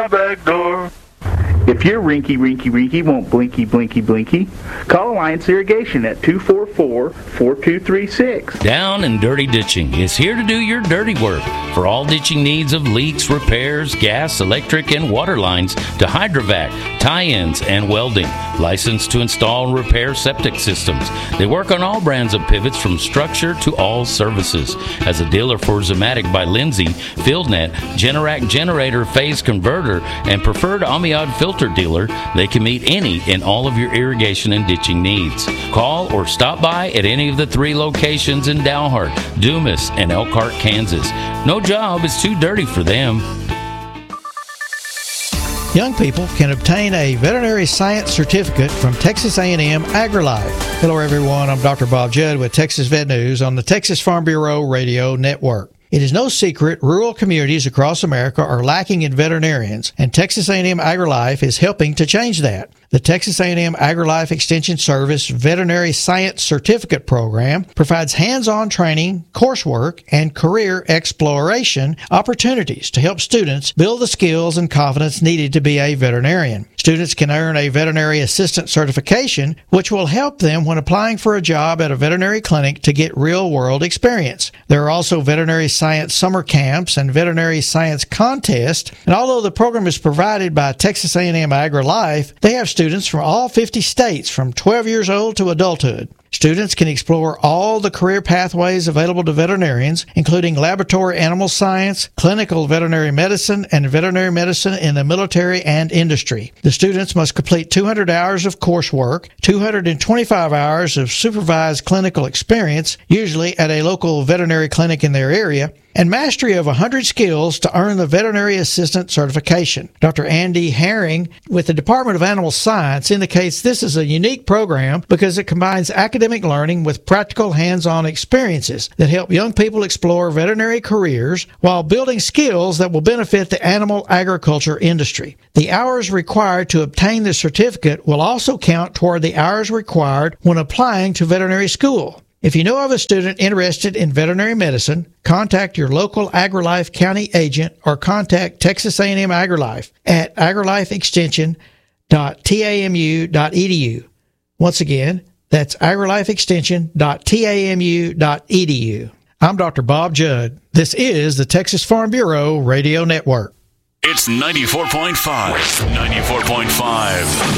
my back door. If your rinky won't blinky, call Alliance Irrigation at 244-4236. Down and Dirty Ditching is here to do your dirty work. For all ditching needs of leaks, repairs, gas, electric, and water lines to hydrovac, tie-ins, and welding. Licensed to install and repair septic systems. They work on all brands of pivots from structure to all services. As a dealer for Zematic by Lindsay, FieldNet, Generac generator phase converter, and preferred Amiad filter dealer, they can meet any and all of your irrigation and ditching needs. Call or stop by at any of the 3 locations in Dalhart, Dumas, and Elkhart, Kansas. No job is too dirty for them. Young people can obtain a veterinary science certificate from Texas A&M AgriLife. Hello everyone, I'm Dr. Bob Judd with Texas Vet News on the Texas Farm Bureau Radio Network. It is no secret rural communities across America are lacking in veterinarians, and Texas A&M AgriLife is helping to change that. The Texas A&M AgriLife Extension Service Veterinary Science Certificate Program provides hands-on training, coursework, and career exploration opportunities to help students build the skills and confidence needed to be a veterinarian. Students can earn a veterinary assistant certification, which will help them when applying for a job at a veterinary clinic to get real-world experience. There are also veterinary science summer camps and veterinary science contests, and although the program is provided by Texas A&M AgriLife, they have students from all 50 states from 12 years old to adulthood. Students can explore all the career pathways available to veterinarians, including laboratory animal science, clinical veterinary medicine, and veterinary medicine in the military and industry. The students must complete 200 hours of coursework, 225 hours of supervised clinical experience, usually at a local veterinary clinic in their area, and mastery of 100 skills to earn the veterinary assistant certification. Dr. Andy Herring with the Department of Animal Science indicates this is a unique program because it combines academic learning with practical hands-on experiences that help young people explore veterinary careers while building skills that will benefit the animal agriculture industry. The hours required to obtain the certificate will also count toward the hours required when applying to veterinary school. If you know of a student interested in veterinary medicine, contact your local AgriLife county agent or contact Texas A&M AgriLife at agrilifeextension.tamu.edu. Once again, that's agrilifeextension.tamu.edu. I'm Dr. Bob Judd. This is the Texas Farm Bureau Radio Network. It's 94.5. 94.5.